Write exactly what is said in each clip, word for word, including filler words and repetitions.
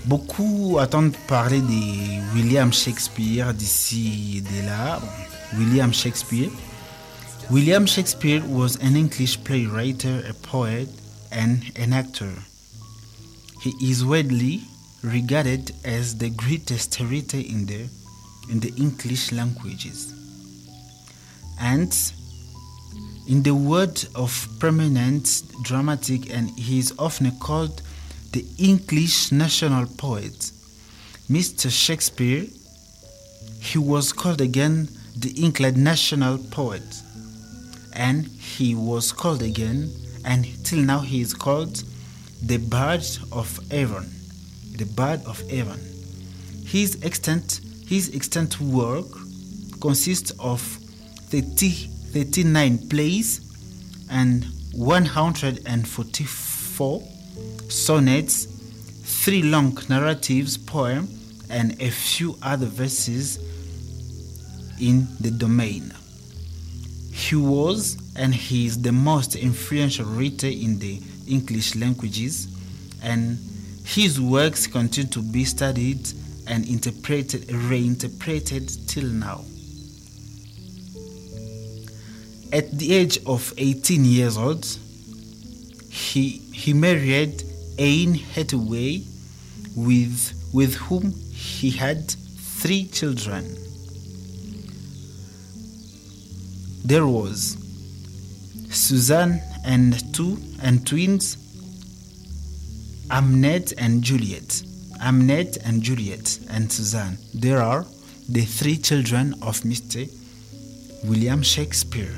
Beaucoup attendent parler de William Shakespeare d'ici et de là. William Shakespeare. William Shakespeare was an English playwright, a poet, and an actor. He is widely regarded as the greatest writer in the in the English languages. And in the word of prominent dramatic, and he is often called the English national poet, Mister Shakespeare. He was called again the England national poet, and he was called again, and till now he is called the Bard of Avon, the Bard of Avon. His extent, his extent work consists of thirty, thirty-nine plays and one hundred forty-four sonnets, three long narratives, poems, and a few other verses in the domain. He was and he is the most influential writer in the English languages, and his works continue to be studied and interpreted, reinterpreted till now. At the age of eighteen years old, he he married Anne Hathaway, with with whom he had three children. There was Susan and two and twins, Amnet and Juliet. Amnet and Juliet and Susan. There are the three children of Mister William Shakespeare.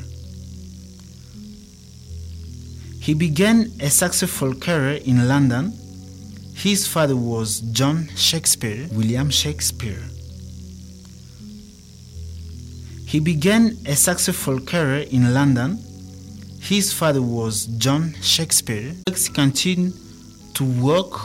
He began a successful career in London. His father was John Shakespeare, William Shakespeare. He began a successful career in London. His father was John Shakespeare. He continued to work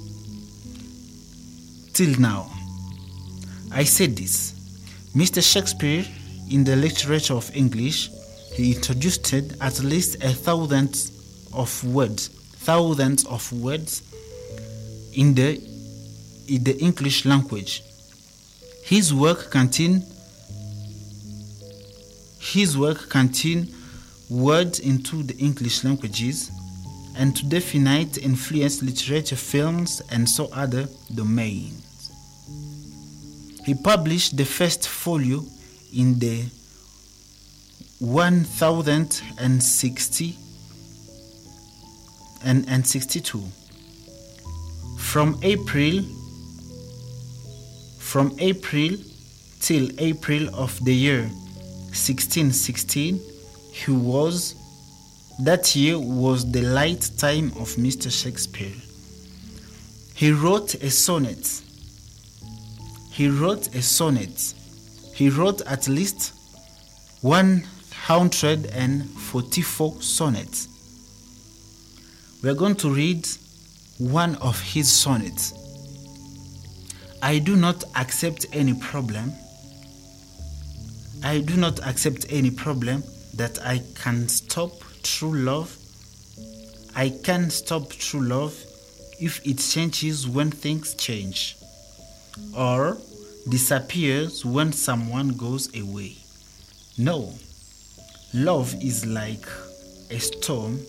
till now. I said this. Mister Shakespeare, in the literature of English, he introduced at least a thousand of words, thousands of words in the in the English language. His work contain his work contain words into the English languages, and to definite influence literature, films, and so other domains. He published the first folio in the one thousand sixty and, and sixty-two. From April from April till April of the year sixteen sixteen, he was that year was the light time of Mister Shakespeare. He wrote a sonnet. He wrote a sonnet. He wrote at least one hundred forty-four sonnets. We are going to read one of his sonnets. I do not accept any problem. I do not accept any problem that I can stop true love. I can stop true love if it changes when things change, or disappears when someone goes away. No, love is like a storm.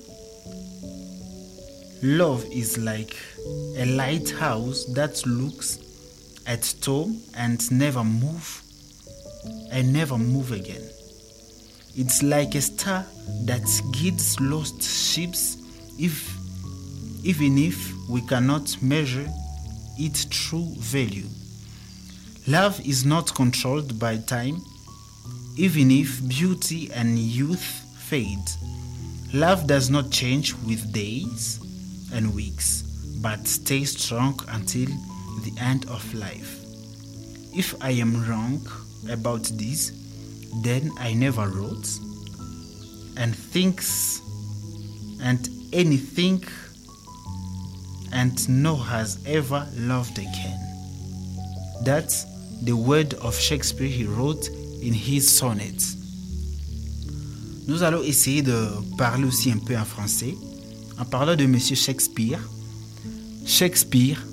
Love is like a lighthouse that looks at storm and never move and never move again. It's like a star that guides lost ships, if even if we cannot measure its true value. Love is not controlled by time, even if beauty and youth fade. Love does not change with days and weeks, but stays strong until the end of life. If I am wrong about this, then I never wrote, and thinks and anything, and no has ever loved again. That's the word of Shakespeare he wrote in his sonnets. Nous allons essayer de parler aussi un peu en français en parlant de Monsieur Shakespeare. Shakespeare